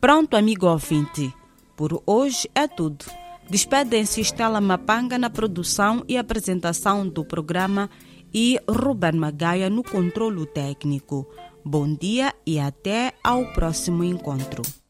Pronto, amigo ouvinte. Por hoje é tudo. Despedem-se Estela Mapanga na produção e apresentação do programa e Ruben Magaia no controlo técnico. Bom dia e até ao próximo encontro.